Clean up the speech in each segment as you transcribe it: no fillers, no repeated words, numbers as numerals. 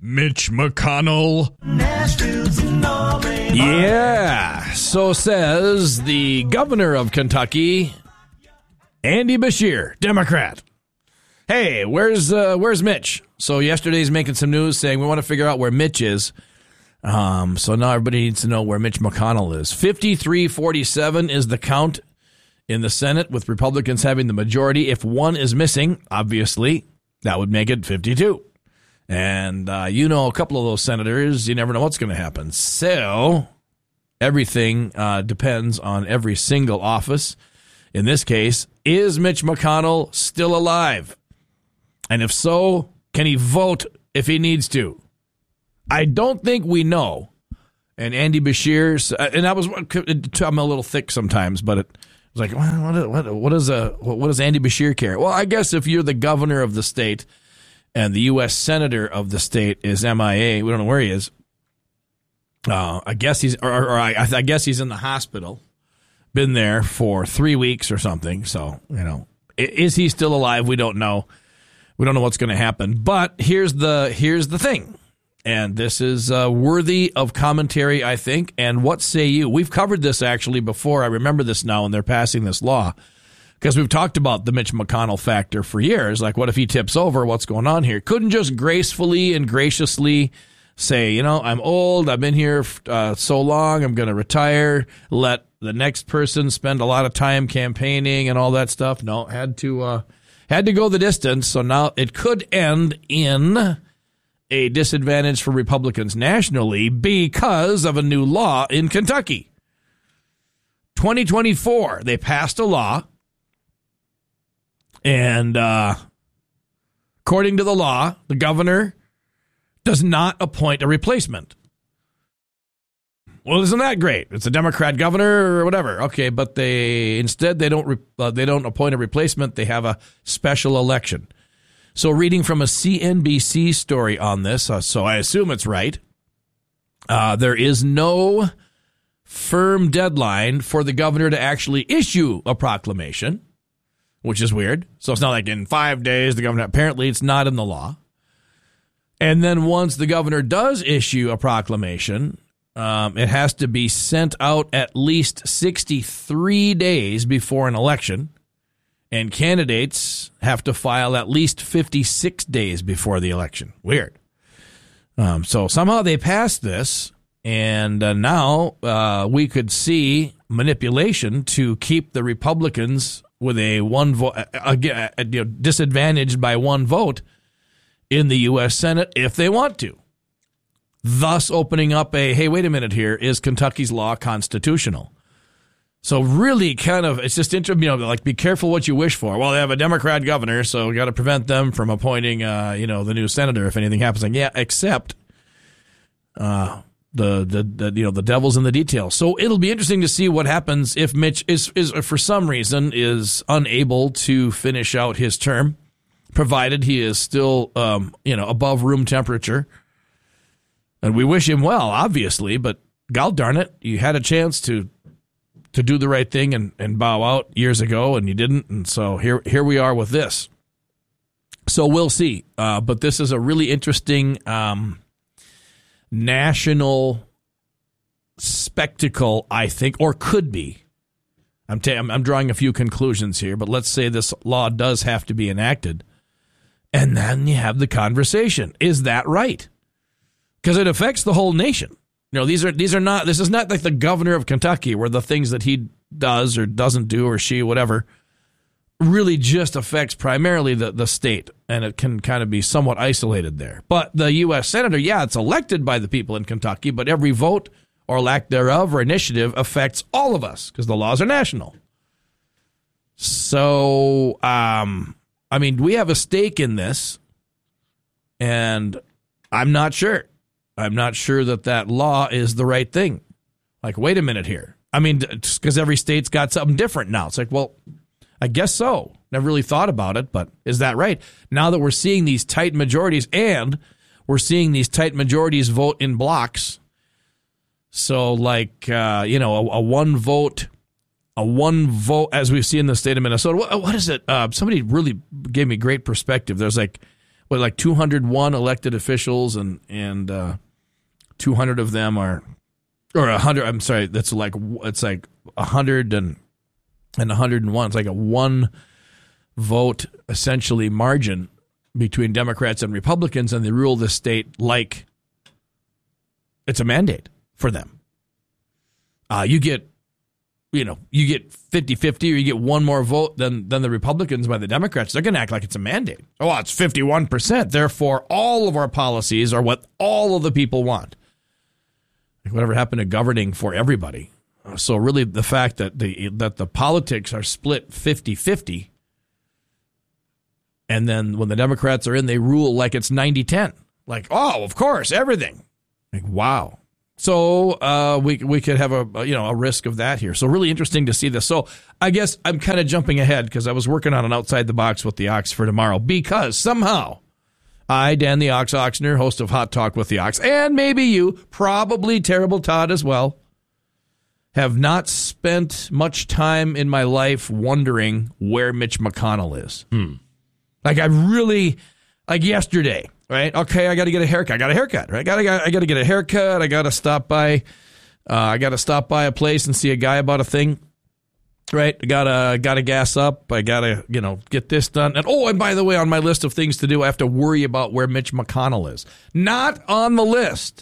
Mitch McConnell. Yeah, so says the governor of Kentucky, Andy Beshear, Democrat. Hey, where's Mitch? So yesterday's making some news saying we want to figure out where Mitch is. So now everybody needs to know where Mitch McConnell is. 53-47 is the count in the Senate, with Republicans having the majority. If one is missing, obviously, that would make it 52. And a couple of those senators, you never know what's going to happen. So everything depends on every single office. In this case, is Mitch McConnell still alive? And if so, can he vote if he needs to? I don't think we know. And Andy Beshear, I'm a little thick sometimes, but it was like, what does Andy Beshear care? Well, I guess if you're the governor of the state and the U.S. senator of the state is MIA, we don't know where he is. I guess he's in the hospital. Been there for 3 weeks or something. So, is he still alive? We don't know. We don't know what's going to happen. But here's the thing. And this is worthy of commentary, I think. And what say you? We've covered this actually before. I remember this now, and they're passing this law. Because we've talked about the Mitch McConnell factor for years. Like, what if he tips over? What's going on here? Couldn't just gracefully and graciously say, I'm old. I've been here so long. I'm going to retire. Let the next person spend a lot of time campaigning and all that stuff. No, had to go the distance. So now it could end in a disadvantage for Republicans nationally because of a new law in Kentucky. 2024, they passed a law. And according to the law, the governor does not appoint a replacement. Well, isn't that great? It's a Democrat governor or whatever. Okay, but they don't appoint a replacement. They have a special election. So reading from a CNBC story on this, so I assume it's right, there is no firm deadline for the governor to actually issue a proclamation, which is weird. So it's not like in 5 days the governor, apparently it's not in the law. And then once the governor does issue a proclamation, it has to be sent out at least 63 days before an election. And candidates have to file at least 56 days before the election. Weird. So somehow they passed this, and now we could see manipulation to keep the Republicans with a one vote, disadvantaged by one vote in the U.S. Senate if they want to. Thus opening up hey, wait a minute here, is Kentucky's law constitutional? So really kind of, it's just interesting, like be careful what you wish for. Well, they have a Democrat governor, so we got to prevent them from appointing, the new senator if anything happens. Like, yeah, except the devil's in the details. So it'll be interesting to see what happens if Mitch is for some reason is unable to finish out his term, provided he is still, above room temperature. And we wish him well, obviously, but God darn it, you had a chance to do the right thing and bow out years ago, and you didn't. And so here we are with this. So we'll see. But this is a really interesting national spectacle, I think, or could be. I'm drawing a few conclusions here, but let's say this law does have to be enacted. And then you have the conversation. Is that right? Because it affects the whole nation. This is not like the governor of Kentucky where the things that he does or doesn't do or she, whatever, really just affects primarily the state. And it can kind of be somewhat isolated there. But the U.S. senator, it's elected by the people in Kentucky, but every vote or lack thereof or initiative affects all of us because the laws are national. So, we have a stake in this, and I'm not sure. I'm not sure that law is the right thing. Like, wait a minute here. Because every state's got something different now. It's like, well, I guess so. Never really thought about it, but is that right? Now that we're seeing these tight majorities, and we're seeing these tight majorities vote in blocks. So, like, a one vote, as we see in the state of Minnesota. What is it? Somebody really gave me great perspective. There's like, like 201 elected officials, and 200 of them are, or 100. I'm sorry, it's like 100 and 101. It's like a one vote essentially margin between Democrats and Republicans, and they rule the state like it's a mandate for them. You get 50-50, or you get one more vote than the Republicans by the Democrats. They're going to act like it's a mandate. Oh, it's 51%. Therefore, all of our policies are what all of the people want. Like whatever happened to governing for everybody. So really, the fact that the politics are split 50-50, and then when the Democrats are in, they rule like it's 90-10. Like, oh, of course, everything. Like, wow. So we could have a risk of that here. So really interesting to see this. So I guess I'm kind of jumping ahead because I was working on an Outside the Box with the Ox for tomorrow, because somehow I, Dan the Ox Oxner, host of Hot Talk with the Ox, and maybe you, probably Terrible Todd as well, have not spent much time in my life wondering where Mitch McConnell is. Like I really, like yesterday, right? Okay, I got to get a haircut. I got a haircut, right? I got to get a haircut. I got to stop by. I got to stop by a place and see a guy about a thing, right? I got to gas up. I got to get this done. And by the way, on my list of things to do, I have to worry about where Mitch McConnell is. Not on the list.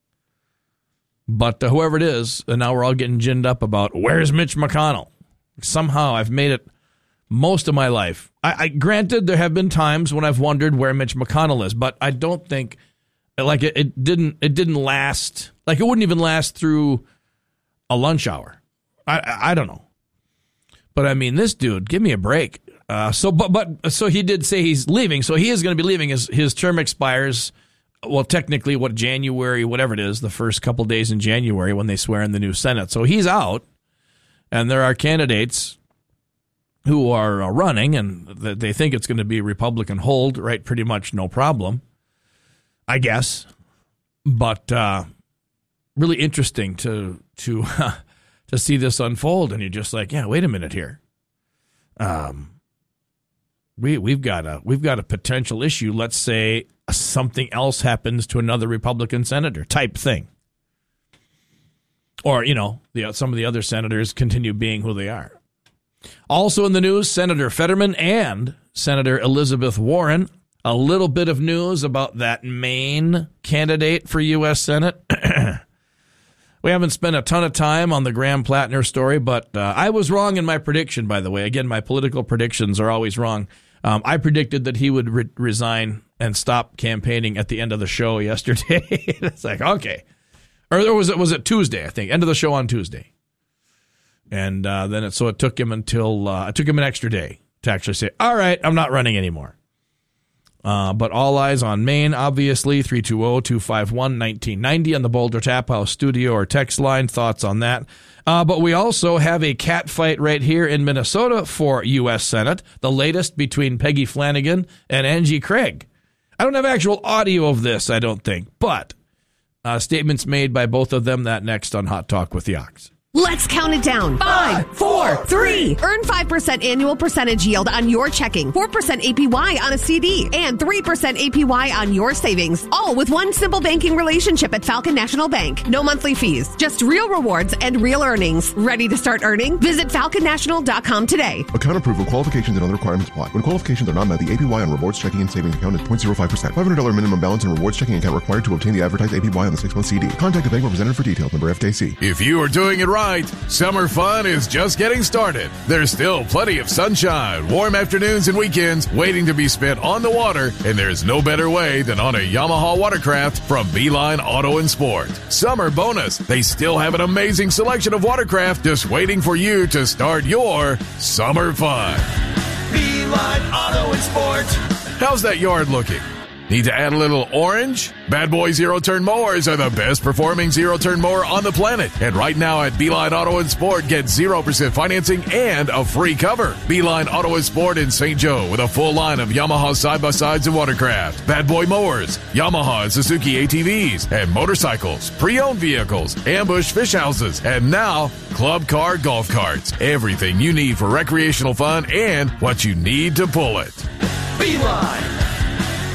But whoever it is, and now we're all getting ginned up about where's Mitch McConnell. Somehow I've made it most of my life. I granted, there have been times when I've wondered where Mitch McConnell is, but I don't think like it didn't last. Like it wouldn't even last through a lunch hour. I don't know. But I mean, this dude, give me a break. So he did say he's leaving. So he is going to be leaving. His term expires. Well, technically, January, whatever it is, the first couple days in January when they swear in the new Senate. So he's out, and there are candidates who are running, and they think it's going to be Republican hold, right? Pretty much no problem, I guess. But really interesting to see this unfold, and you're just like, yeah, wait a minute here. We've got a potential issue. Let's say something else happens to another Republican senator type thing. Or, some of the other senators continue being who they are. Also in the news, Senator Fetterman and Senator Elizabeth Warren. A little bit of news about that Maine candidate for U.S. Senate. We haven't spent a ton of time on the Graham Plattner story, but I was wrong in my prediction, by the way. Again, my political predictions are always wrong. I predicted that he would resign and stop campaigning at the end of the show yesterday. It's like, okay. Or was it Tuesday, I think. End of the show on Tuesday. And then it took him an extra day to actually say, all right, I'm not running anymore. But all eyes on Maine, obviously, 320-251-1990 on the Boulder Tap House studio or text line. Thoughts on that? But we also have a cat fight right here in Minnesota for U.S. Senate, the latest between Peggy Flanagan and Angie Craig. I don't have actual audio of this, I don't think, but statements made by both of them. That next on Hot Talk with the Ox. Let's count it down. 5, 4, 3. Earn 5% annual percentage yield on your checking, 4% APY on a CD, and 3% APY on your savings. All with one simple banking relationship at Falcon National Bank. No monthly fees, just real rewards and real earnings. Ready to start earning? Visit falconnational.com today. Account approval, qualifications, and other requirements apply. When qualifications are not met, the APY on rewards checking and savings account is 0.05%. $500 minimum balance and rewards checking account required to obtain the advertised APY on the 6-month CD. Contact a bank representative for details. Member FDIC. If you are doing it right, summer fun is just getting started. There's still plenty of sunshine, warm afternoons and weekends waiting to be spent on the water, and there's no better way than on a Yamaha watercraft from Beeline Auto and Sport. Summer bonus, they still have an amazing selection of watercraft just waiting for you to start your summer fun. Beeline Auto and Sport. How's that yard looking? Need to add a little orange? Bad Boy zero-turn mowers are the best performing zero-turn mower on the planet. And right now at Beeline Auto and Sport, get 0% financing and a free cover. Beeline Auto and Sport in St. Joe with a full line of Yamaha side-by-sides and watercraft, Bad Boy mowers, Yamaha and Suzuki ATVs, and motorcycles, pre-owned vehicles, ambush fish houses, and now club car golf carts. Everything you need for recreational fun and what you need to pull it. Beeline.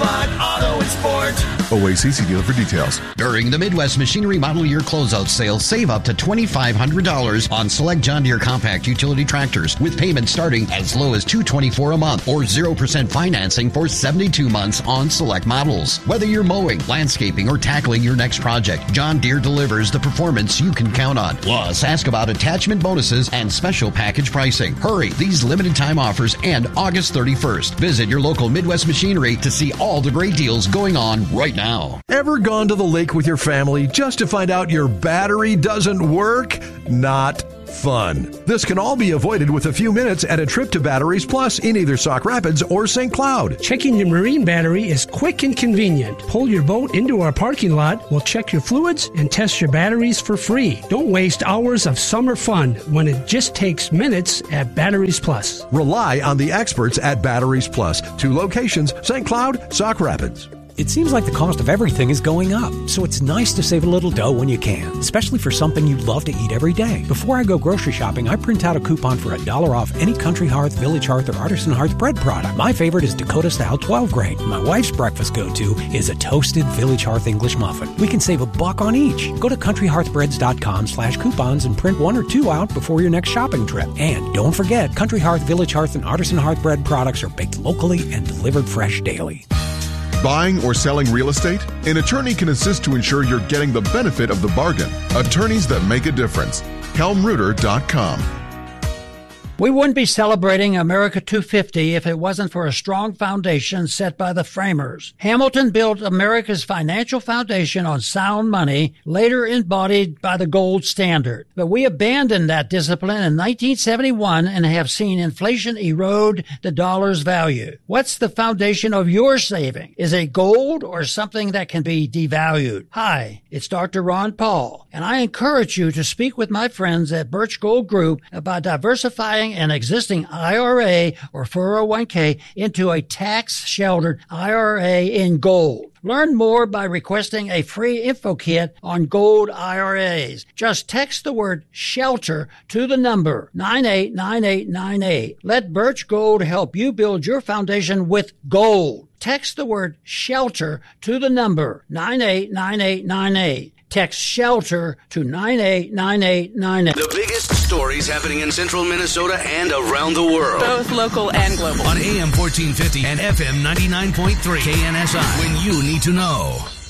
Beeline Auto and Sport. OACC dealer for details. During the Midwest Machinery Model Year Closeout Sale, save up to $2,500 on select John Deere compact utility tractors with payments starting as low as $224 a month or 0% financing for 72 months on select models. Whether you're mowing, landscaping, or tackling your next project, John Deere delivers the performance you can count on. Plus, ask about attachment bonuses and special package pricing. Hurry, these limited time offers end August 31st. Visit your local Midwest Machinery to see all the great deals going on right now. Ever gone to the lake with your family just to find out your battery doesn't work? Not fun. This can all be avoided with a few minutes at a trip to Batteries Plus in either Sauk Rapids or St. Cloud. Checking your marine battery is quick and convenient. Pull your boat into our parking lot, we'll check your fluids and test your batteries for free. Don't waste hours of summer fun when it just takes minutes at Batteries Plus. Rely on the experts at Batteries Plus. 2 locations, St. Cloud, Sauk Rapids. It seems like the cost of everything is going up, so it's nice to save a little dough when you can, especially for something you love to eat every day. Before I go grocery shopping, I print out a coupon for $1 off any Country Hearth, Village Hearth, or Artisan Hearth bread product. My favorite is Dakota Style 12 grain. My wife's breakfast go-to is a toasted Village Hearth English muffin. We can save $1 on each. Go to countryhearthbreads.com/coupons and print 1 or 2 out before your next shopping trip. And don't forget, Country Hearth, Village Hearth, and Artisan Hearth bread products are baked locally and delivered fresh daily. Buying or selling real estate? An attorney can assist to ensure you're getting the benefit of the bargain. Attorneys that make a difference. KelmReuter.com. We wouldn't be celebrating America 250 if it wasn't for a strong foundation set by the framers. Hamilton built America's financial foundation on sound money, later embodied by the gold standard. But we abandoned that discipline in 1971 and have seen inflation erode the dollar's value. What's the foundation of your saving? Is it gold or something that can be devalued? Hi, it's Dr. Ron Paul, and I encourage you to speak with my friends at Birch Gold Group about diversifying an existing IRA or 401k into a tax-sheltered IRA in gold. Learn more by requesting a free info kit on gold IRAs. Just text the word SHELTER to the number 989898. Let Birch Gold help you build your foundation with gold. Text the word SHELTER to the number 989898. Text SHELTER to 989898. The biggest stories happening in central Minnesota and around the world. Both local and global. On AM 1450 and FM 99.3 KNSI. When you need to know.